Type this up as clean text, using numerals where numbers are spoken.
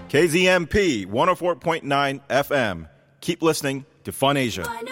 KZMP 104.9 FM. Keep listening to Fun Asia.